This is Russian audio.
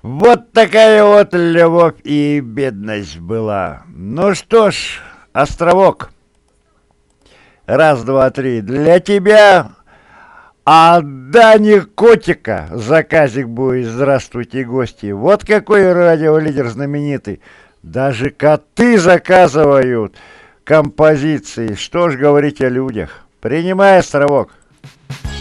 Вот такая вот любовь и бедность была. Ну что ж, островок. Раз, два, три. Для тебя, а Дани Котика, заказик будет. Здравствуйте, гости. Вот какой радиолидер знаменитый. Даже коты заказывают композиции. Что ж говорить о людях. Принимай, островок.